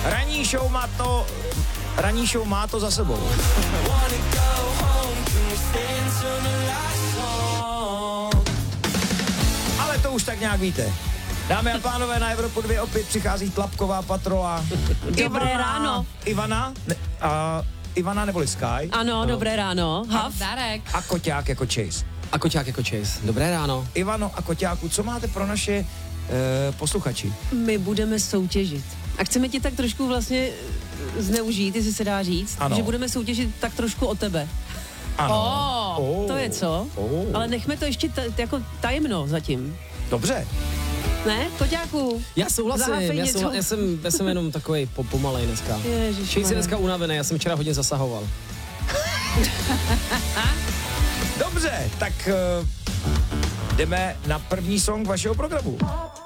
Ranní show má to za sebou. Ale to už tak nějak víte. Dámy a pánové, na Evropu 2 opět přichází tlapková patrola. Dobré ráno. Ivana neboli Sky. Ano, dobré ráno. Hav. Darek. A Koťák jako Chase. A Koťák jako Chase. Dobré ráno. Ivano a Koťáku, co máte pro naše posluchači? My budeme soutěžit. A chceme ti tak trošku vlastně zneužít, jestli se dá říct, Ano. že budeme soutěžit tak trošku o tebe. Ano. To je co? Ale nechme to ještě jako tajemno zatím. Dobře. Ne, Koťáku? Já souhlasím, Zaháfej něco. já jsem jenom takovej pomalej dneska. Ježišmarja. Chase je dneska unavený, já jsem včera hodně zasahoval. Dobře, tak jdeme na první song vašeho programu.